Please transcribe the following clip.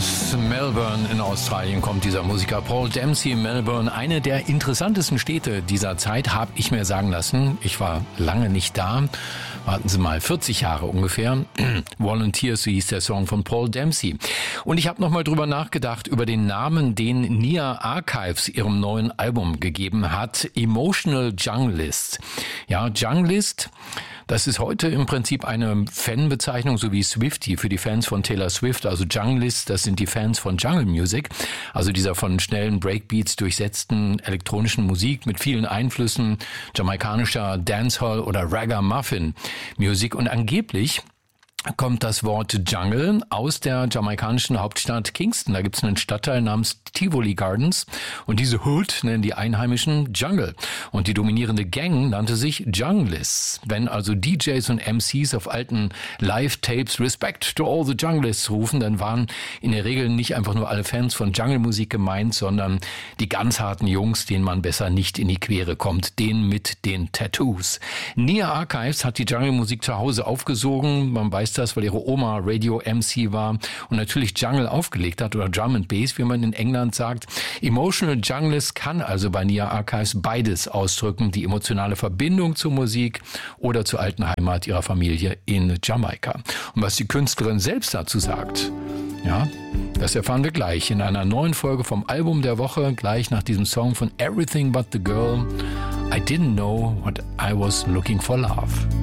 Aus Melbourne in Australien kommt dieser Musiker Paul Dempsey. Melbourne, eine der interessantesten Städte dieser Zeit, habe ich mir sagen lassen. Ich war lange nicht da. Warten Sie mal, 40 Jahre ungefähr. Volunteers, so hieß der Song von Paul Dempsey. Und ich habe nochmal drüber nachgedacht, über den Namen, den Nia Archives ihrem neuen Album gegeben hat. Emotional Junglist. Ja, Junglist, das ist heute im Prinzip eine Fanbezeichnung, so wie Swiftie für die Fans von Taylor Swift. Also Junglist, das sind die Fans von Jungle Music. Also dieser von schnellen Breakbeats durchsetzten elektronischen Musik mit vielen Einflüssen jamaikanischer Dancehall oder Ragamuffin Musik. Und angeblich kommt das Wort Jungle aus der jamaikanischen Hauptstadt Kingston. Da gibt es einen Stadtteil namens Tivoli Gardens und diese Hood nennen die Einheimischen Jungle. Und die dominierende Gang nannte sich Junglists. Wenn also DJs und MCs auf alten Live-Tapes Respect to all the Junglists rufen, dann waren in der Regel nicht einfach nur alle Fans von Jungle-Musik gemeint, sondern die ganz harten Jungs, denen man besser nicht in die Quere kommt, denen mit den Tattoos. Nia Archives hat die Jungle-Musik zu Hause aufgesogen. Man weiß das, weil ihre Oma Radio-MC war und natürlich Jungle aufgelegt hat oder Drum and Bass, wie man in England sagt. Emotional Junglist kann also bei Nia Archives beides ausdrücken, die emotionale Verbindung zur Musik oder zur alten Heimat ihrer Familie in Jamaika. Und was die Künstlerin selbst dazu sagt, ja, das erfahren wir gleich in einer neuen Folge vom Album der Woche, gleich nach diesem Song von Everything But the Girl. I didn't know what I was looking for love.